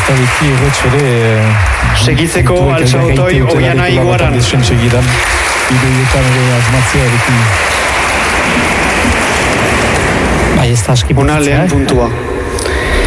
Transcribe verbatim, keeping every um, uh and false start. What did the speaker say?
da beti urretx ere... Segitzeko altsautoi oiana iguaran. Segidan, ideietan ere asmatzea beti... Bai, ez da aski. Una lehen puntua.